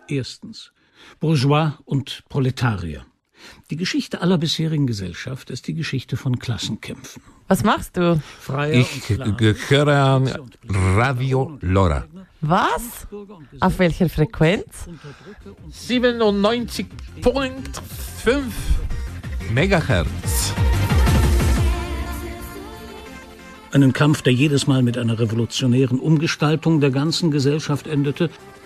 Erstens. Bourgeois und Proletarier. Die Geschichte aller bisherigen Gesellschaft ist die Geschichte von Klassenkämpfen. Was machst du? Ich gehöre an Radio Lora. Was? Auf welcher Frequenz? 97,5 Megahertz. Einen Kampf, der jedes Mal mit einer revolutionären Umgestaltung der ganzen Gesellschaft endete